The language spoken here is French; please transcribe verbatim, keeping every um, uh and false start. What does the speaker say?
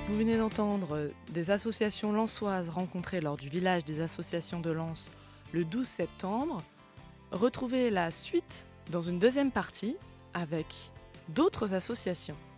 Vous venez d'entendre des associations lensoises rencontrées lors du village des associations de Lens le douze septembre. Retrouvez la suite dans une deuxième partie avec d'autres associations.